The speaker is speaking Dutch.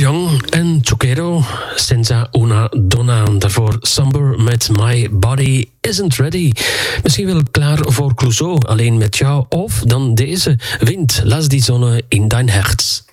Young en Zucchero, Senza una donna. Daarvoor Somber met My Body Isn't Ready. Misschien wel klaar voor Clouseau, alleen met jou. Of dan deze, Wind, laat die zonne in dein Herz.